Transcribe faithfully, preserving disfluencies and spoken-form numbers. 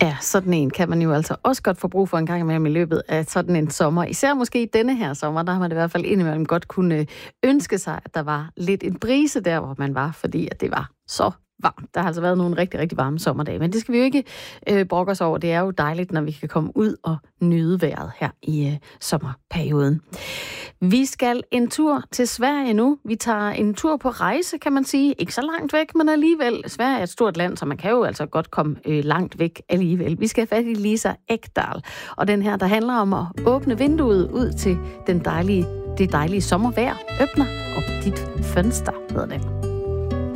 Ja, sådan en kan man jo altså også godt få brug for en gang imellem i løbet af sådan en sommer. Især måske denne her sommer, der har man i hvert fald indimellem godt kunne ønske sig, at der var lidt en brise der, hvor man var, fordi at det var så varmt. Der har altså været nogle rigtig, rigtig varme sommerdage, men det skal vi jo ikke øh, brokke os over. Det er jo dejligt, når vi kan komme ud og nyde vejret her i øh, sommerperioden. Vi skal en tur til Sverige nu. Vi tager en tur på rejse, kan man sige. Ikke så langt væk, men alligevel. Sverige er et stort land, så man kan jo altså godt komme øh, langt væk alligevel. Vi skal have fat i Lisa Ekdahl, og den her, der handler om at åbne vinduet ud til den dejlige, det dejlige sommervejr. Åbner op dit fønster, hedder det.